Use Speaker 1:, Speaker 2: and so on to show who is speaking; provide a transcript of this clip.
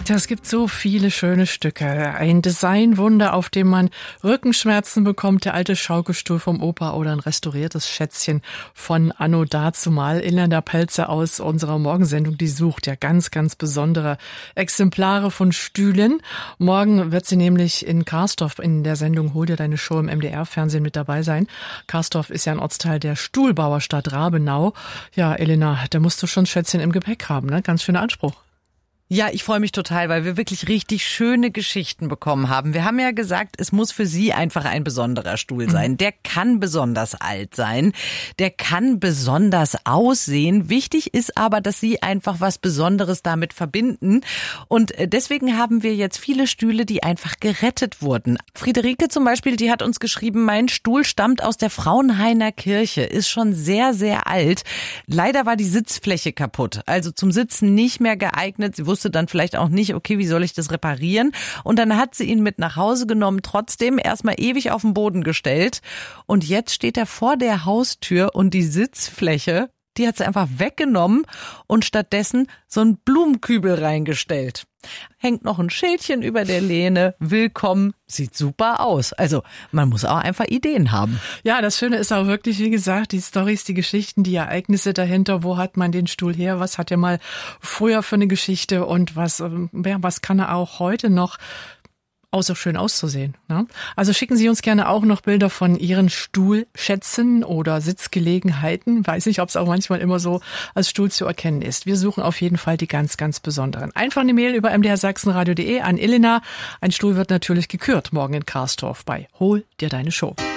Speaker 1: Es gibt so viele schöne Stücke. Ein Designwunder, auf dem man Rückenschmerzen bekommt, der alte Schaukelstuhl vom Opa oder ein restauriertes Schätzchen von Anno dazumal. Elena Pelzer aus unserer Morgensendung, die sucht ja ganz, ganz besondere Exemplare von Stühlen. Morgen wird sie nämlich in Karsdorf in der Sendung Hol dir deine Show im MDR-Fernsehen mit dabei sein. Karsdorf ist ja ein Ortsteil der Stuhlbauerstadt Rabenau. Ja, Elena, da musst du schon Schätzchen im Gepäck haben, ne? Ganz schöner Anspruch.
Speaker 2: Ja, ich freue mich total, weil wir wirklich richtig schöne Geschichten bekommen haben. Wir haben ja gesagt, es muss für Sie einfach ein besonderer Stuhl sein. Der kann besonders alt sein, der kann besonders aussehen. Wichtig ist aber, dass Sie einfach was Besonderes damit verbinden. Und deswegen haben wir jetzt viele Stühle, die einfach gerettet wurden. Friederike zum Beispiel, die hat uns geschrieben, mein Stuhl stammt aus der Frauenhainer Kirche, ist schon sehr, sehr alt. Leider war die Sitzfläche kaputt, also zum Sitzen nicht mehr geeignet. Sie wusste dann vielleicht auch nicht, okay, wie soll ich das reparieren? Und dann hat sie ihn mit nach Hause genommen, trotzdem erstmal ewig auf den Boden gestellt. Und jetzt steht er vor der Haustür und die Sitzfläche, die hat sie einfach weggenommen und stattdessen so einen Blumenkübel reingestellt. Hängt noch ein Schildchen über der Lehne. Willkommen. Sieht super aus. Also man muss auch einfach Ideen haben.
Speaker 1: Ja, das Schöne ist auch wirklich, wie gesagt, die Storys, die Geschichten, die Ereignisse dahinter. Wo hat man den Stuhl her? Was hat er mal früher für eine Geschichte? Und was kann er auch heute noch? Außer schön auszusehen. Ne? Also schicken Sie uns gerne auch noch Bilder von Ihren Stuhlschätzen oder Sitzgelegenheiten. Weiß nicht, ob es auch manchmal immer so als Stuhl zu erkennen ist. Wir suchen auf jeden Fall die ganz, ganz besonderen. Einfach eine Mail über mdrsachsenradio.de an Elena. Ein Stuhl wird natürlich gekürt morgen in Karsdorf bei Hol dir deine Show.